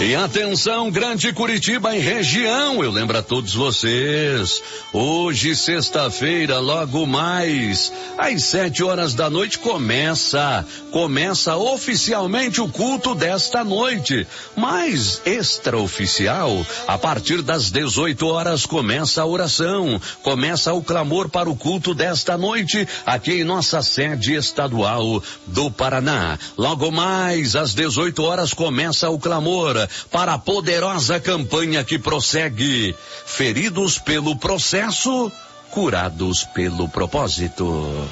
E atenção, Grande Curitiba e região, eu lembro a todos vocês, hoje sexta-feira, logo mais, às 7 horas da noite começa oficialmente o culto desta noite, mas extraoficial, a partir das 18 horas começa a oração, começa o clamor para o culto desta noite, aqui em nossa sede estadual do Paraná. Logo mais, às 18 horas começa o clamor para a poderosa campanha que prossegue. Feridos pelo processo, curados pelo propósito.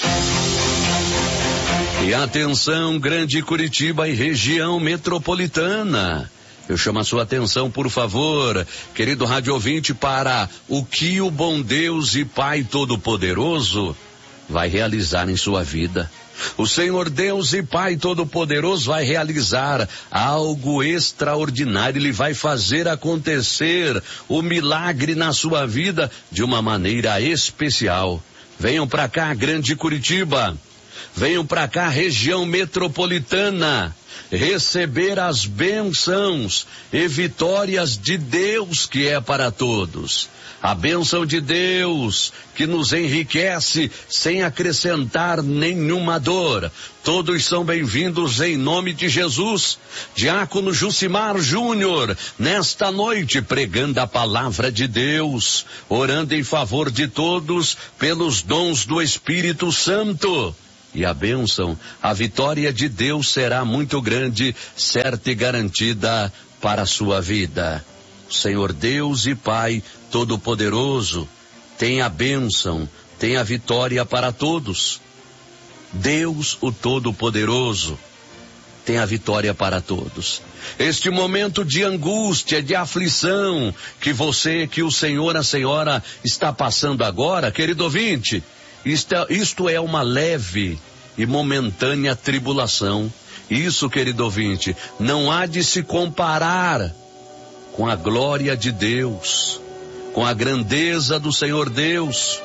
E atenção, Grande Curitiba e região metropolitana. Eu chamo a sua atenção, por favor, querido rádio ouvinte, para o que o bom Deus e Pai Todo-Poderoso vai realizar em sua vida. O Senhor Deus e Pai Todo-Poderoso vai realizar algo extraordinário, Ele vai fazer acontecer o milagre na sua vida de uma maneira especial. Venham para cá, Grande Curitiba, venham para cá, região metropolitana, receber as bênçãos e vitórias de Deus que é para todos. A bênção de Deus que nos enriquece sem acrescentar nenhuma dor. Todos são bem-vindos em nome de Jesus. Diácono Jucimar Júnior, nesta noite pregando a palavra de Deus, orando em favor de todos pelos dons do Espírito Santo. E a bênção, a vitória de Deus será muito grande, certa e garantida para a sua vida. Senhor Deus e Pai Todo-Poderoso, tem a bênção, tem a vitória para todos. Deus, o Todo-Poderoso, tem a vitória para todos. Este momento de angústia, de aflição, que o Senhor, a Senhora está passando agora, querido ouvinte, isto é uma leve e momentânea tribulação. Isso, querido ouvinte, não há de se comparar com a glória de Deus, com a grandeza do Senhor Deus,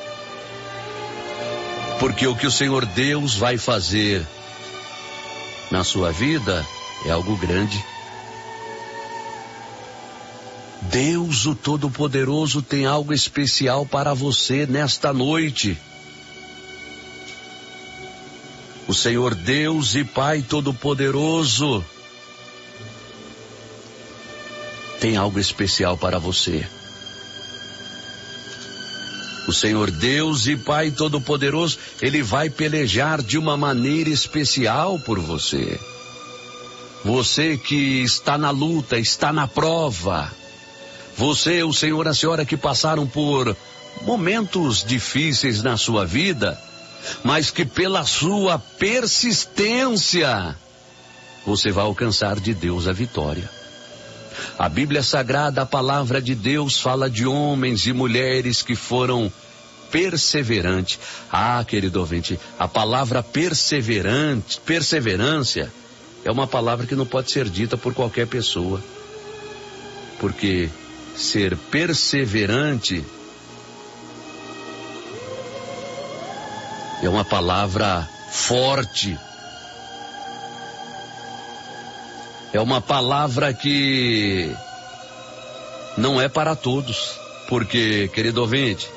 porque o que o Senhor Deus vai fazer na sua vida é algo grande. Deus, o Todo-Poderoso, tem algo especial para você nesta noite. O Senhor Deus e Pai Todo-Poderoso tem algo especial para você. O Senhor Deus e Pai Todo-Poderoso, Ele vai pelejar de uma maneira especial por você. Você que está na luta, está na prova. Você, o Senhor e a Senhora que passaram por momentos difíceis na sua vida, mas que pela sua persistência, você vai alcançar de Deus a vitória. A Bíblia Sagrada, a palavra de Deus, fala de homens e mulheres que foram perseverantes. Querido ouvinte, a palavra perseverança, é uma palavra que não pode ser dita por qualquer pessoa. Porque ser perseverante é uma palavra forte. É uma palavra que não é para todos. Porque, querido ouvinte,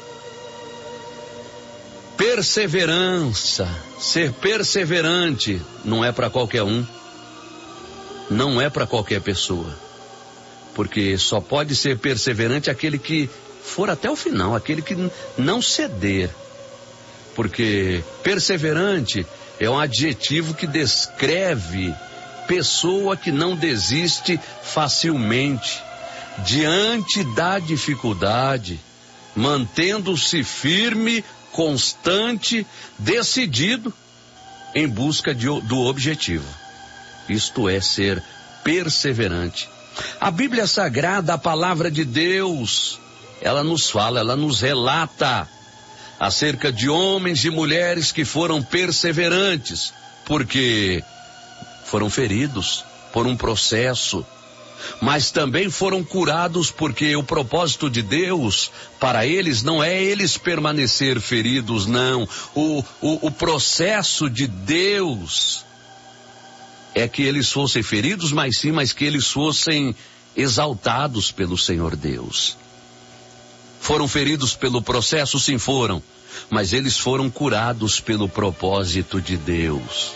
perseverança, ser perseverante, não é para qualquer um. Não é para qualquer pessoa. Porque só pode ser perseverante aquele que for até o final, aquele que não ceder. Porque perseverante é um adjetivo que descreve pessoa que não desiste facilmente diante da dificuldade, mantendo-se firme, constante, decidido em busca do objetivo. Isto é ser perseverante. A Bíblia Sagrada, a palavra de Deus, ela nos fala, ela nos relata acerca de homens e mulheres que foram perseverantes, porque foram feridos por um processo, mas também foram curados, porque o propósito de Deus para eles não é eles permanecer feridos, não. O processo de Deus é que eles fossem feridos, mas que eles fossem exaltados pelo Senhor Deus. Foram feridos pelo processo? Sim, foram. Mas eles foram curados pelo propósito de Deus.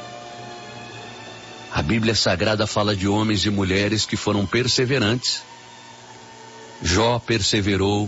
A Bíblia Sagrada fala de homens e mulheres que foram perseverantes. Jó perseverou.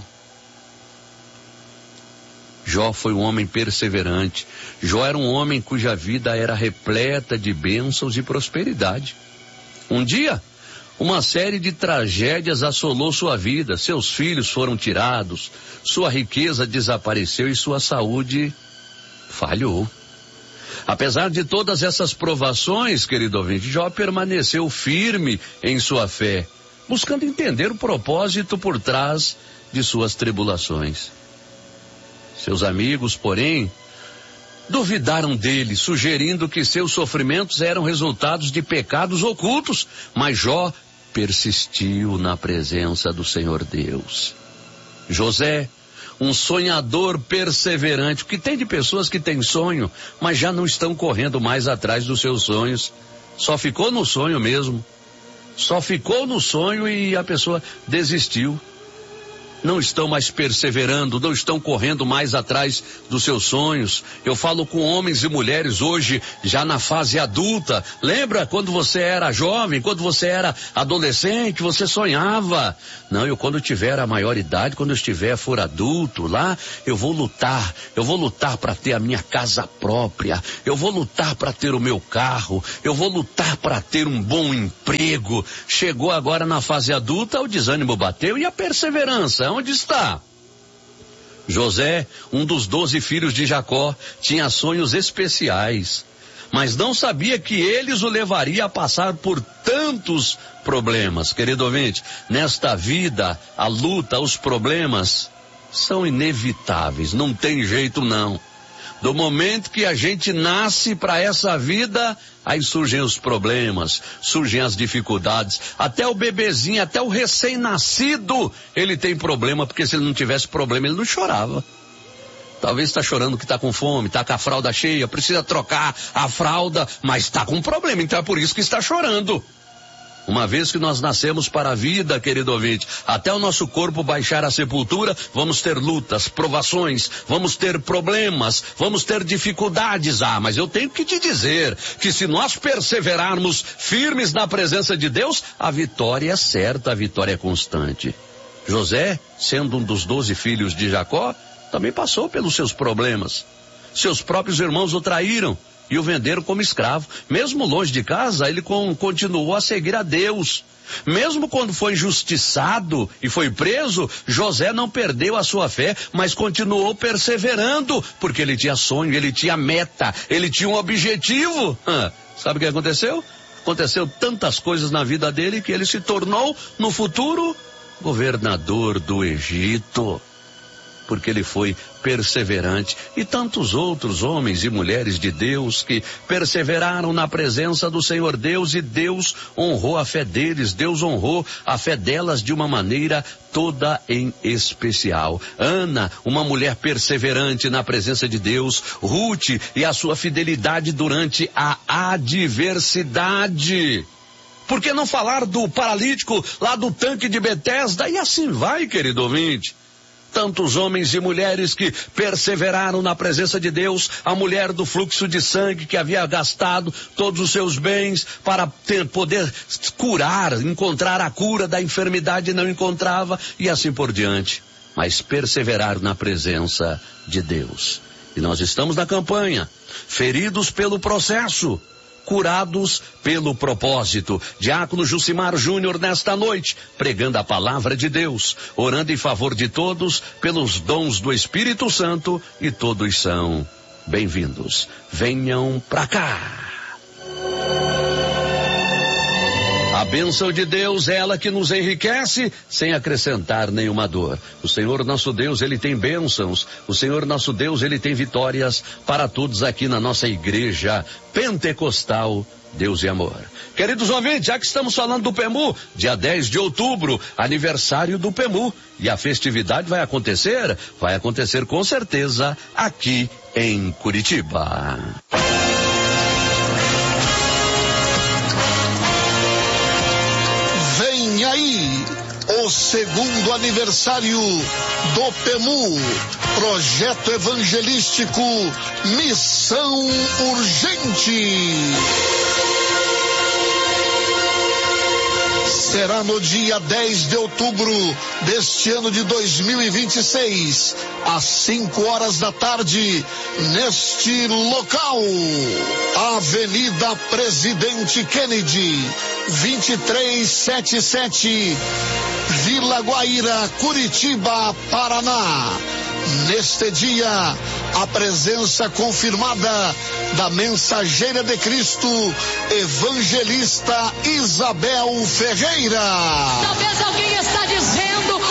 Jó foi um homem perseverante. Jó era um homem cuja vida era repleta de bênçãos e prosperidade. Um dia, uma série de tragédias assolou sua vida. Seus filhos foram tirados, sua riqueza desapareceu e sua saúde falhou. Apesar de todas essas provações, querido ouvinte, Jó permaneceu firme em sua fé, buscando entender o propósito por trás de suas tribulações. Seus amigos, porém, duvidaram dele, sugerindo que seus sofrimentos eram resultados de pecados ocultos, mas Jó persistiu na presença do Senhor Deus. José, um sonhador perseverante, o que tem de pessoas que têm sonho, mas já não estão correndo mais atrás dos seus sonhos, só ficou no sonho mesmo, só ficou no sonho e a pessoa desistiu. Não estão mais perseverando, não estão correndo mais atrás dos seus sonhos. Eu falo com homens e mulheres hoje, já na fase adulta. Lembra quando você era jovem, quando você era adolescente, você sonhava? Não, eu quando tiver a maior idade, quando eu for adulto, lá eu vou lutar para ter a minha casa própria, eu vou lutar para ter o meu carro, eu vou lutar para ter um bom emprego. Chegou agora na fase adulta, o desânimo bateu e a perseverança, onde está? José, um dos 12 filhos de Jacó, tinha sonhos especiais, mas não sabia que eles o levaria a passar por tantos problemas. Querido ouvinte, nesta vida, a luta, os problemas são inevitáveis, não tem jeito não. Do momento que a gente nasce para essa vida, aí surgem os problemas, surgem as dificuldades. Até o bebezinho, até o recém-nascido, ele tem problema, porque se ele não tivesse problema, ele não chorava. Talvez está chorando que está com fome, está com a fralda cheia, precisa trocar a fralda, mas está com problema, então é por isso que está chorando. Uma vez que nós nascemos para a vida, querido ouvinte, até o nosso corpo baixar a sepultura, vamos ter lutas, provações, vamos ter problemas, vamos ter dificuldades. Ah, mas eu tenho que te dizer que se nós perseverarmos firmes na presença de Deus, a vitória é certa, a vitória é constante. José, sendo um dos 12 filhos de Jacó, também passou pelos seus problemas. Seus próprios irmãos o traíram e o venderam como escravo. Mesmo longe de casa, ele continuou a seguir a Deus. Mesmo quando foi injustiçado e foi preso, José não perdeu a sua fé, mas continuou perseverando, porque ele tinha sonho, ele tinha meta, ele tinha um objetivo. Sabe o que aconteceu? Aconteceu tantas coisas na vida dele que ele se tornou, no futuro, governador do Egito. Porque ele foi perseverante, e tantos outros homens e mulheres de Deus que perseveraram na presença do Senhor Deus, e Deus honrou a fé deles, Deus honrou a fé delas de uma maneira toda em especial. Ana, uma mulher perseverante na presença de Deus. Ruth e a sua fidelidade durante a adversidade. Por que não falar do paralítico lá do tanque de Betesda? E assim vai, querido ouvinte. Tantos homens e mulheres que perseveraram na presença de Deus, a mulher do fluxo de sangue que havia gastado todos os seus bens para poder curar, encontrar a cura da enfermidade e não encontrava, e assim por diante. Mas perseveraram na presença de Deus. E nós estamos na campanha, feridos pelo processo, curados pelo propósito. Diácono Jucimar Júnior nesta noite, pregando a palavra de Deus, orando em favor de todos, pelos dons do Espírito Santo, e todos são bem-vindos. Venham pra cá. A bênção de Deus é ela que nos enriquece sem acrescentar nenhuma dor. O Senhor nosso Deus, Ele tem bênçãos. O Senhor nosso Deus, Ele tem vitórias para todos aqui na nossa igreja pentecostal Deus e Amor. Queridos ouvintes, já que estamos falando do PEMU, dia 10 de outubro, aniversário do PEMU. E a festividade vai acontecer com certeza aqui em Curitiba. aí o 2º aniversário do PEMU, Projeto Evangelístico Missão Urgente. Será no dia 10 de outubro deste ano de 2026, às 5 horas da tarde, neste local, Avenida Presidente Kennedy, 2377, Vila Guaíra, Curitiba, Paraná. Neste dia, a presença confirmada da mensageira de Cristo, evangelista Isabel Ferreira. Talvez alguém está dizendo